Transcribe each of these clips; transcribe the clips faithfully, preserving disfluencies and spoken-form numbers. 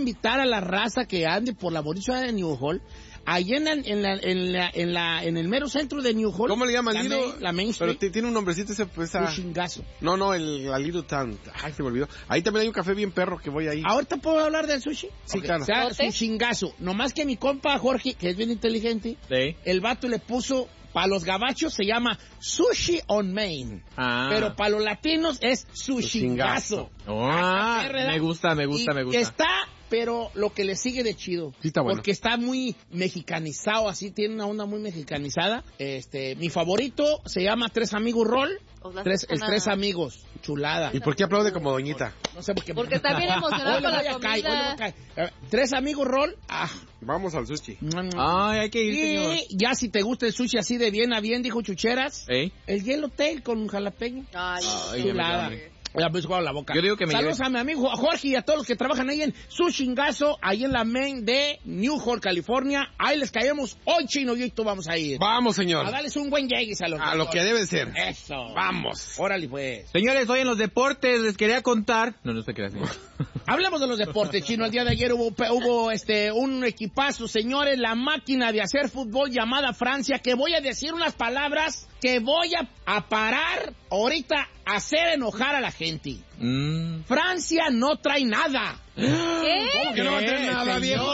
invitar a la raza que ande por la bonita de New Hall. Allí en, la, en, la, en, la, en, la, en el mero centro de New Hall. ¿Cómo le llaman? La, Lido, main, la Main Street. Pero tiene un nombrecito ese, pues, a... Sushingazo. No, no, el la Lido Town. Ay, se me olvidó. Ahí también hay un café bien perro que voy ahí. ¿Ahorita puedo hablar del sushi? Sí, okay. claro. O sea, Sushingazo. Nomás que mi compa Jorge, que es bien inteligente, sí. el vato le puso, para los gabachos se llama Sushi on Main. Ah. Pero para los latinos es Sushingazo. Oh, ah, me gusta, me gusta, y me gusta. Está... Pero lo que le sigue de chido. Sí, está bueno. Porque está muy mexicanizado, así, tiene una onda muy mexicanizada. Este, mi favorito se llama Tres Amigos Roll. Tres, el Tres Amigos. Chulada. ¿Y por qué aplaude como doñita? No sé por qué. Porque está bien emocionado con la comida. Caer, Tres Amigos Roll. Ah. Vamos al sushi. Ay, hay que ir, señor. Y ya si te gusta el sushi así de bien a bien, dijo Chucheras. ¿Eh? El Yellowtail con jalapeño. Ay, Ay chulada. Ya me jugado la boca. Yo digo que me Saludos lleve. a mi amigo Jorge y a todos los que trabajan ahí en Sushingazo, ahí en la main de New Hall, California. Ahí les caemos hoy, Chino, y hoy tú vamos a ir. Vamos, señor. A darles un buen llegues a los A lo que debe ser. Eso. Vamos. Órale, pues. Señores, hoy en los deportes les quería contar... No, no se crean. Hablamos de los deportes, Chino. El día de ayer hubo, hubo este, un equipazo, señores, la máquina de hacer fútbol llamada Francia, que voy a decir unas palabras que voy a, a parar ahorita a hacer enojar a la gente. Mm. Francia no trae nada. ¿Qué? ¿Cómo que no va a traer nada, viejo?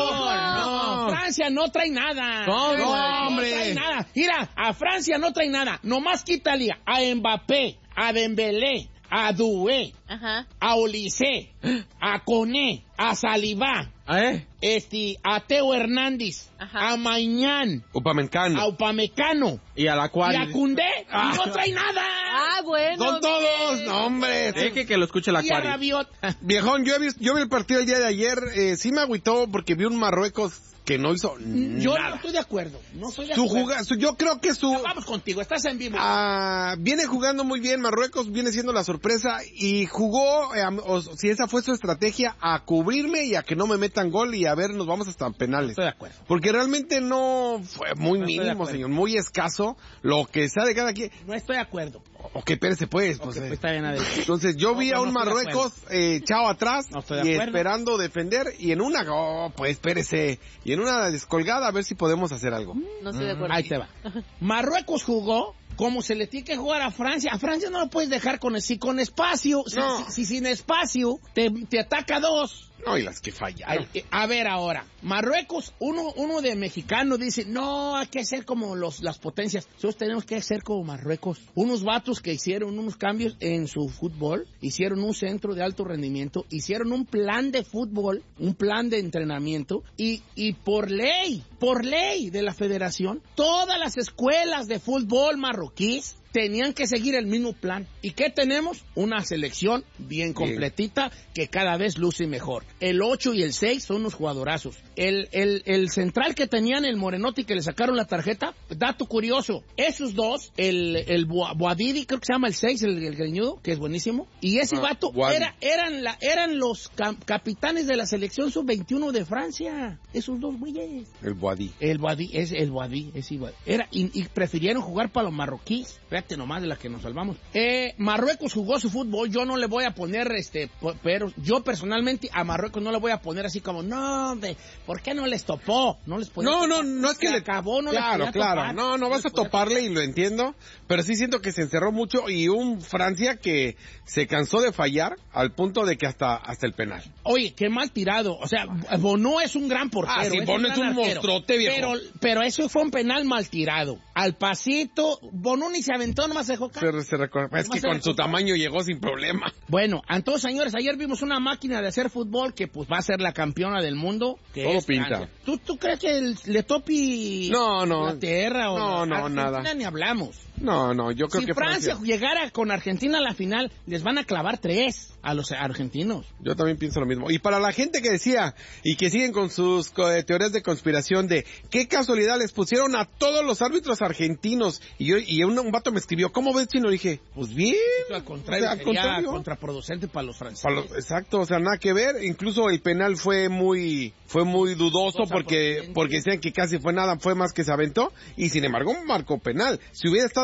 No, no, Francia no trae nada. ¿Cómo? No, hombre. No trae nada. Mira, a Francia no trae nada. Nomás quítale a Mbappé, a Dembélé, a Doué, Ajá. a Olise, a Koné, a Saliba, ¿Eh? este, a Teo Hernández, Ajá. a Mañán, Upamecano. a Upamecano Y a la y cual... a Koundé. Ah. Y no trae nada. Ah, bueno. Son todos, bien. no, hombre. Deje que lo escuche la Y a cual. Rabiot. Viejón, yo, he visto, yo vi el partido el día de ayer, eh, sí me agüitó porque vi un Marruecos que no hizo Yo nada. no estoy de acuerdo. No estoy de Su acuerdo. juga, su, yo creo que su... Vamos contigo, estás en vivo. Ah, viene jugando muy bien, Marruecos viene siendo la sorpresa y jugó, eh, o, si esa fue su estrategia, a cubrirme y a que no me metan gol y a ver, nos vamos hasta penales. Estoy de acuerdo. Porque realmente no fue muy No estoy de mínimo, acuerdo. señor, muy escaso lo que sea de cada quien. No estoy de acuerdo. Ok, espérese pues. pues, Ok, eh. pues está bien, adelante. Entonces yo No, vi pues a no un estoy de Marruecos eh, echado atrás No estoy de y acuerdo. esperando defender y en una, oh, pues espérese, y en una descolgada a ver si podemos hacer algo. No estoy de acuerdo. Ahí te va. Marruecos jugó como se le tiene que jugar a Francia. A Francia no lo puedes dejar con, si con espacio. Si, No. si, si sin espacio te, te ataca dos. No, y las que fallaron. Ay, A ver ahora, Marruecos, uno, uno de mexicano dice, no, hay que ser como los, las potencias. Nosotros tenemos que ser como Marruecos. Unos vatos que hicieron unos cambios en su fútbol, hicieron un centro de alto rendimiento, hicieron un plan de fútbol, un plan de entrenamiento, y, y por ley, por ley de la federación, todas las escuelas de fútbol marroquíes tenían que seguir el mismo plan. ¿Y qué tenemos? Una selección bien completita que cada vez luce mejor. El ocho y el seis son unos jugadorazos. El, el, el central que tenían, el Morenotti, que le sacaron la tarjeta, dato curioso, esos dos, el, el Boadidi, creo que se llama el seis, el, el greñudo, que es buenísimo, y ese Ah, vato Boadi. era, eran, la, eran los cap capitanes de la selección sub veintiuno de Francia. Esos dos güeyes. El Boadí. El Boadí, es el Boadí, es igual. Era, y, y prefirieron jugar para los marroquíes. Fíjate nomás de la que nos salvamos. Eh, Marruecos jugó su fútbol, yo no le voy a poner, este, pero yo personalmente a Marruecos no le voy a poner así como, no, hombre, ¿por qué no les topó? No les podía No, no, topar. no es que Se le acabó, no Claro, les podía claro. topar. No, no vas les a podía toparle y lo entiendo, pero sí siento que se encerró mucho y un Francia que se cansó de fallar al punto de que hasta hasta el penal. Oye, qué mal tirado. O sea, Bono es un gran portero. Ah, sí, es Bono un es gran un arquero. monstruote, viejo. Pero, pero eso fue un penal mal tirado. Al pasito, Bono ni se aventó, nomás se dejó caer. Se, se recuerda. Es Nomás que se con su recuerda. tamaño llegó sin problema. Bueno, entonces, señores, ayer vimos una máquina de hacer fútbol que pues va a ser la campeona del mundo. Que Todo es pinta. Francia. ¿Tú, ¿Tú crees que el, le topi No, no. Inglaterra o No, no, Argentina? nada. Ni hablamos. No, no, yo creo Si que Francia, Francia... llegara con Argentina a la final, les van a clavar tres a los argentinos. Yo también pienso lo mismo. Y para la gente que decía y que siguen con sus co- eh, teorías de conspiración de qué casualidad les pusieron a todos los árbitros argentinos y yo y un, un vato me escribió, ¿cómo ves, Chino? Y dije, pues bien. Eso, al contrario, O sea, al sería contrario. contraproducente para los franceses. Para los- exacto, o sea, nada que ver. Incluso el penal fue muy fue muy dudoso Dudosa porque por- porque decían que casi fue nada, fue más que se aventó y sin embargo marcó penal. Si hubiera estado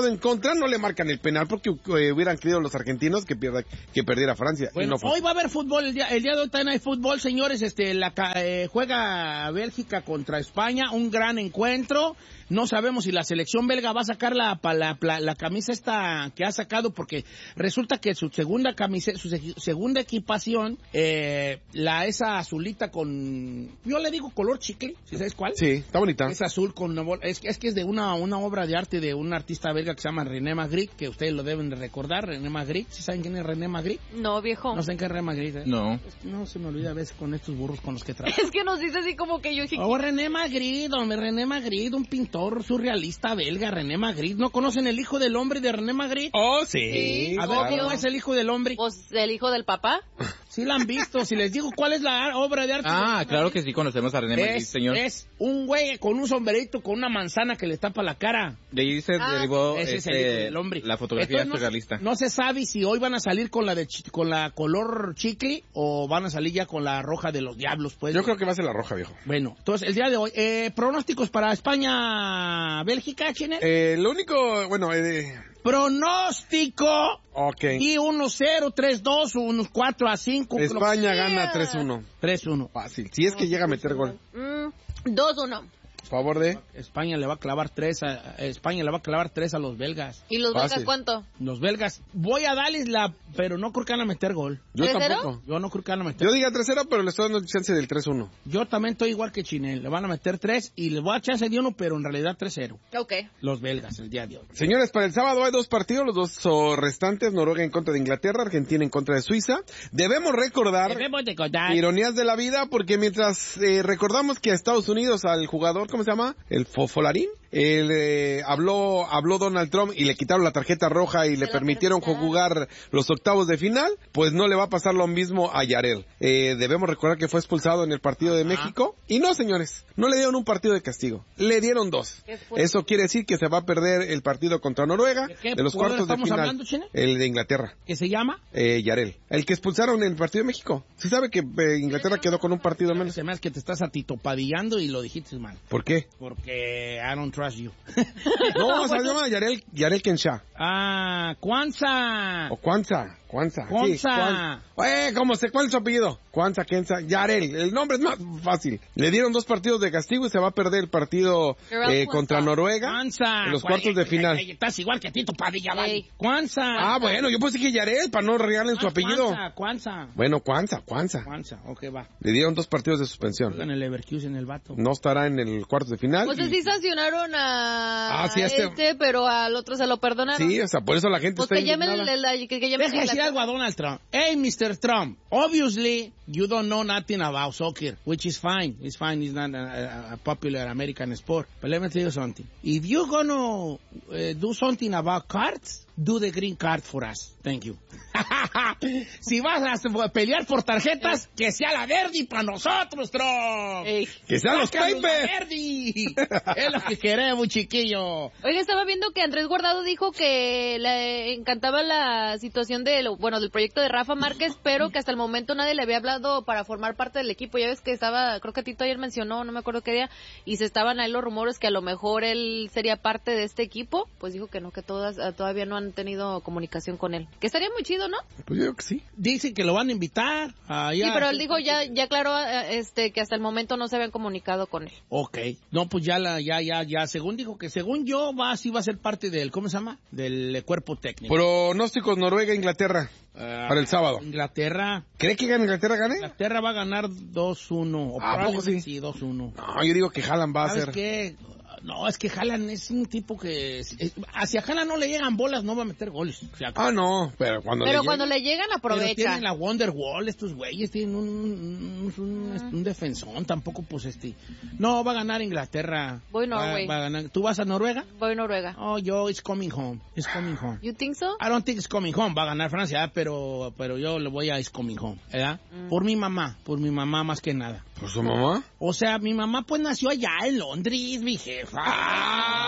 estado en contra, no le marcan el penal porque eh, hubieran querido los argentinos que pierda, que perdiera Francia. Bueno, no fue. hoy va a haber fútbol, el día, el día de hoy también hay fútbol, señores, este, la, eh, juega Bélgica contra España, un gran encuentro. No sabemos si la selección belga va a sacar la, la, la, la camisa esta que ha sacado, porque resulta que su segunda camisa, su segunda equipación, eh, la esa azulita con, yo le digo color chicle, ¿sí sabes cuál? Sí, está bonita. Es azul con, es, es que es de una, una obra de arte de un artista belga que se llama René Magritte, que ustedes lo deben de recordar, René Magritte. ¿Sí saben quién es René Magritte? No, viejo. No sé quién es René Magritte. ¿eh? No. No se me olvida a veces con estos burros con los que trabajo. Es que nos dice así como que yo dije... Oh, René Magritte, hombre, René Magritte, un pintor surrealista belga, René Magritte. ¿No conocen el hijo del hombre de René Magritte? Oh, sí. Sí, A ver, obvio. ¿cómo es el hijo del hombre? Pues el hijo del papá. Sí la han visto. Si les digo cuál es la obra de arte. Ah, de claro que sí conocemos a René Magritte, es, señor. es un güey con un sombrerito con una manzana que le tapa la cara. De ahí se Ah, derivó Ese es el este, hijo del hombre. la fotografía Entonces, no se- surrealista. No se sabe si hoy van a salir con la de chi- con la color chicle o van a salir ya con la roja de los diablos, pues. Yo creo que va a ser la roja, viejo. Bueno, entonces el día de hoy, eh, pronósticos para España, Bélgica, Chine. Eh, lo único, bueno, eh, Pronóstico. ok. Y uno cero, tres dos, uno cuatro a cinco. España gana tres uno. tres uno. Fácil. Si es que llega a meter gol. Mm, dos uno. Favor de... España le va a clavar tres a, España le va a clavar tres a los belgas. ¿Y los Fácil. belgas cuánto? Los belgas, voy a darles la, pero no creo que van a meter gol. Yo ¿tres cero? tampoco. Yo no creo que van a meter. Yo diga tres cero, pero le estoy dando chance del tres uno. Yo también estoy igual que Chinel. Le van a meter tres y les voy a dar chance de uno, pero en realidad tres cero. Ok. Los belgas el día de hoy. Señores, para el sábado hay dos partidos, los dos oh, restantes, Noruega en contra de Inglaterra, Argentina en contra de Suiza. Debemos recordar, Debemos de contar. ironías de la vida, porque mientras eh, recordamos que a Estados Unidos, al jugador, ¿cómo se llama? El Fofolarín, él, eh, habló, habló Donald Trump y le quitaron la tarjeta roja y le la permitieron permitieron. jugar los octavos de final, pues no le va a pasar lo mismo a Yarel. Eh, debemos recordar que fue expulsado en el partido de México. Y no, señores, no le dieron un partido de castigo, le dieron dos. ¿Qué fue? Eso quiere decir que se va a perder el partido contra Noruega, ¿De qué de los jugador cuartos de estamos final. hablando, China? El de Inglaterra. ¿Qué se llama? Eh, Yarel, el que expulsaron en el partido de México. ¿Sí sabe que eh, Inglaterra quedó con un partido menos? Se me hace que te estás atitopadillando y lo dijiste mal. ¿Por qué? Porque I don't trust you. No, se llama Yarel, Yarel Kensha. Ah, Kwanzaa. O Kwanzaa, Kwanzaa. Kwanzaa. Sí, Kwan- Eh, ¿cómo se, cuál es su apellido? Kwanzaa, Kensha, Yarel. El nombre es más fácil. Le dieron dos partidos de castigo y se va a perder el partido Yarel eh, Kwanzaa. contra Noruega Kwanzaa. en los cuartos de final. Ay, estás igual que Tito Padilla, vale. Ey. Kwanzaa. Ah, bueno, yo pensé que Yarel, para no regalen su Ah, apellido. Kwanzaa, Kwanzaa. Bueno, Kwanzaa, Kwanzaa. Kwanzaa, ok, va. Le dieron dos partidos de suspensión. En el Leverkusen, el vato. No estará en el cuarto de final. O sea, y- sí sancionaron a Ah, sí, a este- este, pero al otro se lo perdonaron. Sí, o sea, por eso la gente Pues está que llamen, indignada. el- el- que, que llamen Deja decir la- algo a Donald Trump. Hey, mister Trump, obviously you don't know nothing about soccer, which is fine. It's fine. It's not a, a- a popular American sport. But let me tell you something. If you're gonna uh, do something about cards, do the green card for us. Thank you. Si vas a pelear por tarjetas, que sea la verde para nosotros, Trump. Ey. Que sean los Sácanos la Pepe. verde. Es lo que queremos, chiquillo. Oiga, estaba viendo que Andrés Guardado dijo que le encantaba la situación de, lo- bueno, del proyecto de Rafa Márquez, pero que hasta el momento nadie le había hablado para formar parte del equipo. Ya ves que estaba, creo que Tito ayer mencionó, no me acuerdo qué día, y se estaban ahí los rumores que a lo mejor él sería parte de este equipo. Pues dijo que no, que todas eh, todavía no han tenido comunicación con él. Que estaría muy chido, ¿no? Pues yo creo que sí. Dicen que lo van a invitar. allá. Sí, pero él dijo ya, ya claro, eh, este, que hasta el momento no se habían comunicado con él. Ok. No, pues ya, la, ya, ya, ya, según dijo que según yo va, sí va a ser parte del, ¿cómo se llama? Del eh, cuerpo técnico. Pronósticos Noruega-Inglaterra Ah, para el sábado. Inglaterra, ¿Cree que gane Inglaterra gane? Inglaterra va a ganar dos uno. O ¿A poco probablemente sí? sí, dos uno. No, yo digo que Haaland va a ¿Sabes ser. qué? No, es que Haaland es un tipo que... es- hacia Haaland no le llegan bolas, no va a meter goles. O sea, Ah, no, pero cuando Pero le cuando llegue- le llegan, pero aprovecha. tienen la Wonderwall, estos güeyes tienen un, un, un, un defensón, tampoco pues este... No, va a ganar Inglaterra. Voy Va- Norway. va a ganar. ¿Tú vas a Noruega? Voy a Noruega. Oh, yo, it's coming home. It's coming home. You think so? I don't think it's coming home. Va a ganar Francia, ¿verdad? pero pero yo le voy a it's coming home, ¿verdad? Mm. Por mi mamá, por mi mamá más que nada. ¿Por su mamá? O sea, mi mamá pues nació allá en Londres, mi jefa.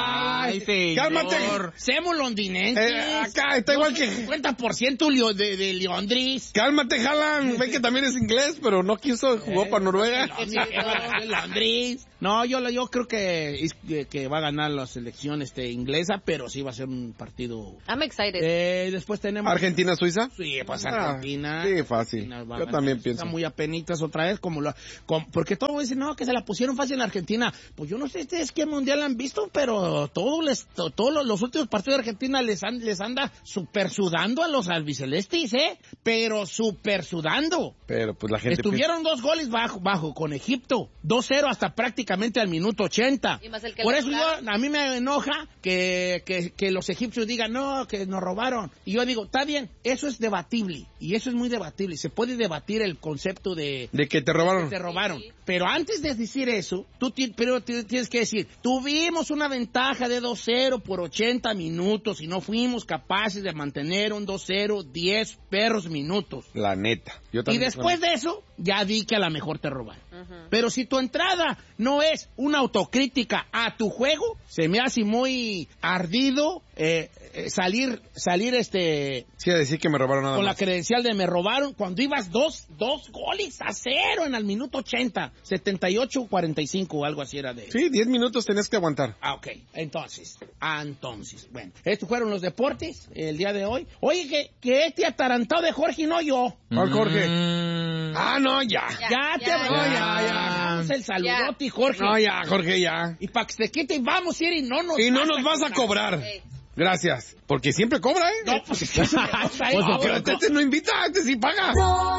Ay, señor. Cálmate. Semos londinenses. Eh, acá está igual que... cincuenta por ciento lio- de, de Londres. Cálmate, Haaland. Ve que también es inglés, pero no quiso, jugó Eh, para Noruega. Londres. No, yo, yo creo que, que va a ganar la selección este, inglesa, pero sí va a ser un partido... I'm excited. Eh, después tenemos... ¿Argentina-Suiza? Sí, pues Ah, Argentina. sí, fácil. Argentina va a Yo ganar. también Está pienso. muy apenitas otra vez, como lo, como- porque todos dicen, no, que se la pusieron fácil en Argentina. Pues yo no sé ustedes qué mundial han visto, pero todos les, to- todos los, los últimos partidos de Argentina les, han- les anda super sudando a los albicelestes, ¿eh? Pero super sudando. Pero pues la gente... Estuvieron dos goles bajo, bajo con Egipto, dos cero hasta prácticamente al minuto ochenta. Y más el que Por le eso yo, robaron. a mí me enoja que, que, que los egipcios digan, no, que nos robaron. Y yo digo, está bien, eso es debatible, y eso es muy debatible. Se puede debatir el concepto de... De que te robaron. Te robaron. Pero antes de decir eso, tú ti- pero ti- tienes que decir, tuvimos una ventaja de dos cero por ochenta minutos y no fuimos capaces de mantener un dos cero diez perros minutos. La neta. Yo Y también después de eso, ya di que a lo mejor te robaron. Pero si tu entrada no es una autocrítica a tu juego, se me hace muy ardido eh, eh, salir, salir este... Sí, a decir que me robaron nada con la más. credencial de me robaron cuando ibas dos, dos goles a cero en el minuto ochenta, setenta y ocho cuarenta y cinco, algo así era de... Sí, diez minutos tenías que aguantar. Ah, ok. Entonces, ah, entonces, bueno, estos fueron los deportes el día de hoy. Oye, que, que este atarantado de Jorge y no yo. ¿Cuál, Jorge? Mm. Ah, no, ya. Ya, Ya, te ya, no, ya. ya, ya. Vamos el saludote, Jorge. No, ya, Jorge, ya. Y para que se quite, vamos a ir y no nos Y no nos vas a cobrar. Sí. Gracias. Porque siempre cobra, ¿eh? No, pues es que eso me gusta, ¿eh? Pues No, porque no, este te no invita, este sí paga.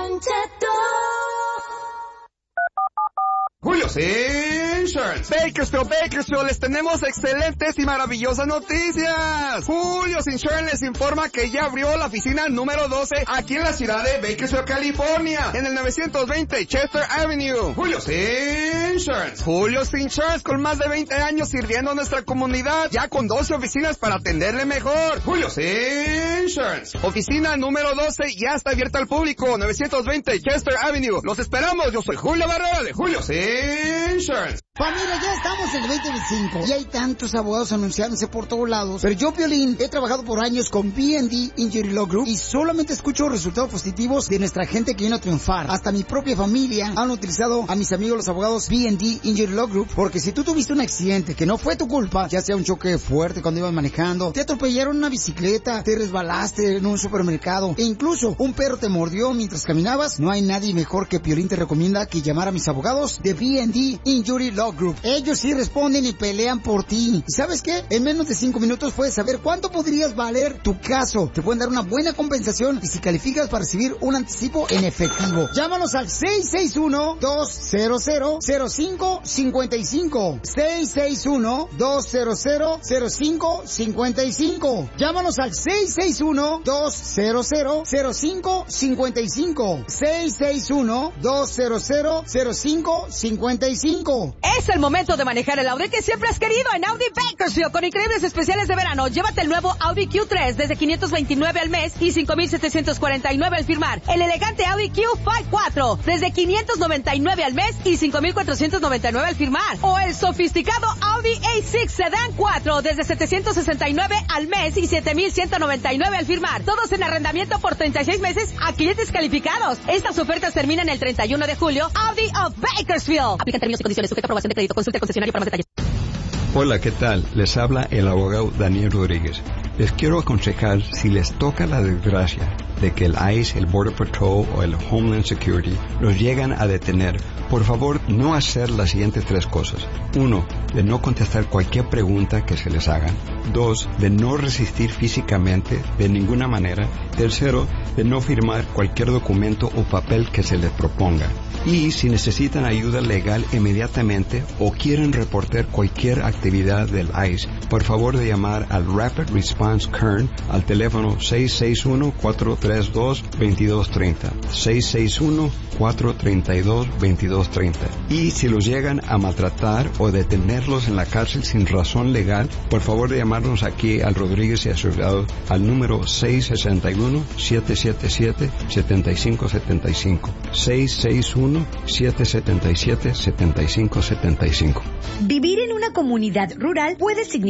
Julio Insurance. Bakersfield, Bakersfield, les tenemos excelentes y maravillosas noticias. Julio Insurance les informa que ya abrió la oficina número doce aquí en la ciudad de Bakersfield, California, en el novecientos veinte Chester Avenue. Julio Insurance. Julio Insurance, con más de veinte años sirviendo a nuestra comunidad, ya con doce oficinas para atenderle mejor. Julio Insurance. Oficina número doce ya está abierta al público, novecientos veinte Chester Avenue. Los esperamos. Yo soy Julio Barrera de Julio Insurance. Familia, ya estamos en el veinte veinticinco y hay tantos abogados anunciándose por todos lados. Pero yo, Piolín, he trabajado por años con B and D Injury Law Group y solamente escucho resultados positivos de nuestra gente que vino a triunfar. Hasta mi propia familia han utilizado a mis amigos los abogados B and D Injury Law Group, porque si tú tuviste un accidente que no fue tu culpa, ya sea un choque fuerte cuando ibas manejando, te atropellaron una bicicleta, te resbalaste en un supermercado e incluso un perro te mordió mientras caminabas, no hay nadie mejor que Piolín te recomienda que llamar a mis abogados de B and D Injury Law Group. Ellos sí responden y pelean por ti. ¿Y sabes qué? En menos de cinco minutos puedes saber cuánto podrías valer tu caso. Te pueden dar una buena compensación y si calificas para recibir un anticipo en efectivo. Llámanos al seis seis uno, dos cero cero, cero cinco cinco cinco. seis seis uno, dos cero cero, cero cinco cinco cinco. Llámanos al seis seis uno, dos cero cero, cero cinco cinco cinco. seis seis uno, dos cero cero, cero cinco cinco cinco. Es el momento de manejar el Audi que siempre has querido en Audi Bakersfield con increíbles especiales de verano. Llévate el nuevo Audi Q tres desde quinientos veintinueve al mes y cinco mil setecientos cuarenta y nueve al firmar. El elegante Audi Q cinco cuatro desde quinientos noventa y nueve al mes y cinco mil cuatrocientos noventa y nueve al firmar. O el sofisticado Audi A seis Sedan cuatro desde setecientos sesenta y nueve al mes y siete mil ciento noventa y nueve al firmar. Todos en arrendamiento por treinta y seis meses a clientes calificados. Estas ofertas terminan el treinta y uno de julio. Audi of Bakersfield. Aplican términos y condiciones. Sujeta a aprobación de crédito. Consulte el concesionario para más detalles. Hola, ¿qué tal? Les habla el abogado Daniel Rodríguez. Les quiero aconsejar, si les toca la desgracia de que el ICE, el Border Patrol o el Homeland Security los llegan a detener, por favor no hacer las siguientes tres cosas. Uno, de no contestar cualquier pregunta que se les haga. Dos, de no resistir físicamente de ninguna manera. Tercero, de no firmar cualquier documento o papel que se les proponga. Y si necesitan ayuda legal inmediatamente o quieren reportar cualquier actividad del ICE, por favor de llamar al Rapid Response Kern al teléfono seis seis uno, cuatro tres dos, dos dos tres cero. seis seis uno, cuatro tres dos, dos dos tres cero. Y si los llegan a maltratar o detenerlos en la cárcel sin razón legal, por favor de llamarnos aquí al Rodríguez y Asociados al número seis seis uno, siete siete siete, siete cinco siete cinco. seis seis uno, siete siete siete, siete cinco siete cinco. Vivir en una comunidad rural puede significar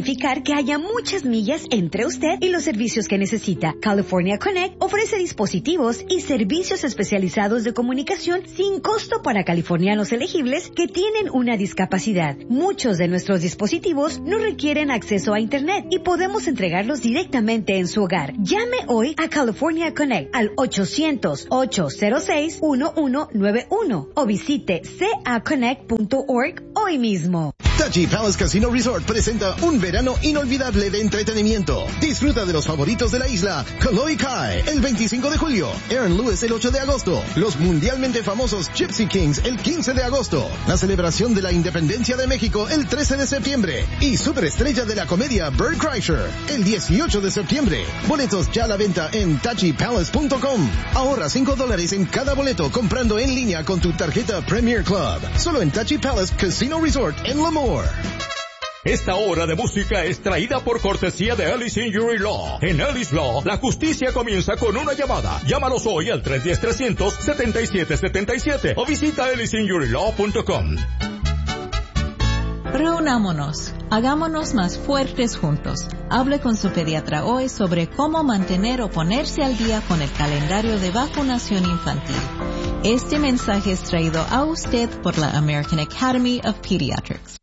significar que haya muchas millas entre usted y los servicios que necesita. California Connect ofrece dispositivos y servicios especializados de comunicación sin costo para californianos elegibles que tienen una discapacidad. Muchos de nuestros dispositivos no requieren acceso a Internet y podemos entregarlos directamente en su hogar. Llame hoy a California Connect al ochocientos, ocho cero seis, uno uno nueve uno o visite c a connect punto org hoy mismo. Tachi Palace Casino Resort presenta un verano inolvidable de entretenimiento. Disfruta de los favoritos de la isla, Kaloi Kai, el veinticinco de julio, Aaron Lewis el ocho de agosto, los mundialmente famosos Gypsy Kings el quince de agosto, la celebración de la independencia de México el trece de septiembre y superestrella de la comedia Bert Kreischer el dieciocho de septiembre. Boletos ya a la venta en tachi palace punto com. Ahorra cinco dólares en cada boleto comprando en línea con tu tarjeta Premier Club. Solo en Tachi Palace Casino Resort en Lemoore. Esta hora de música es traída por cortesía de Alice Injury Law. En Alice Law, la justicia comienza con una llamada. Llámalos hoy al tres uno cero, tres cero cero, siete siete siete siete o visita alice injury law punto com. Reunámonos, hagámonos más fuertes juntos. Hable con su pediatra hoy sobre cómo mantener o ponerse al día con el calendario de vacunación infantil. Este mensaje es traído a usted por la American Academy of Pediatrics.